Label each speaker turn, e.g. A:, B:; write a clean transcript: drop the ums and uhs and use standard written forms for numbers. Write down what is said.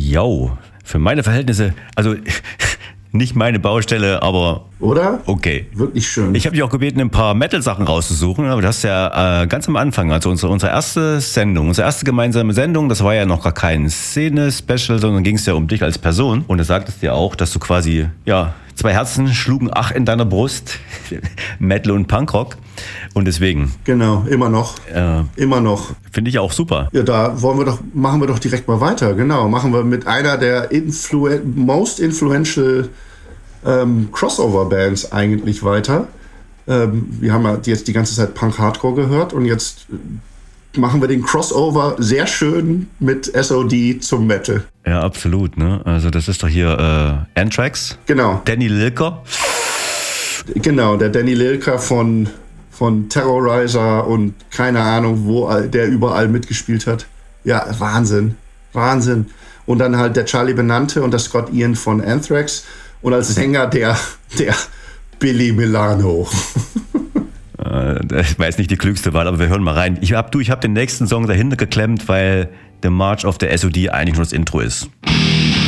A: Jo, für meine Verhältnisse, also nicht meine Baustelle, aber
B: Oder?
A: okay.
B: Wirklich schön.
A: Ich habe dich auch gebeten, ein paar Metal-Sachen rauszusuchen, aber das ist ja ganz am Anfang, also unsere erste Sendung, unsere erste gemeinsame Sendung, das war ja noch gar kein Szene-Special, sondern ging es ja um dich als Person. Und da sagtest du ja auch, dass du quasi, ja, 2 Herzen schlugen ach in deiner Brust, Metal und Punkrock. Und deswegen.
B: Genau, immer noch. Immer noch.
A: Finde ich auch super.
B: Ja, da machen wir doch direkt mal weiter. Genau, machen wir mit einer der most influential Crossover-Bands eigentlich weiter. Wir haben ja jetzt die ganze Zeit Punk-Hardcore gehört und jetzt machen wir den Crossover sehr schön mit SOD zum Metal.
A: Ja, absolut. Ne? Also das ist doch hier Anthrax.
B: Genau.
A: Danny Lilker.
B: Genau, der Danny Lilker von Terrorizer und keine Ahnung, wo der überall mitgespielt hat. Ja, Wahnsinn. Wahnsinn. Und dann halt der Charlie Benante und der Scott Ian von Anthrax und als Sänger der Billy Milano.
A: Das war jetzt nicht die klügste Wahl, aber wir hören mal rein. Ich hab den nächsten Song dahinter geklemmt, weil The March of the SOD eigentlich nur das Intro ist.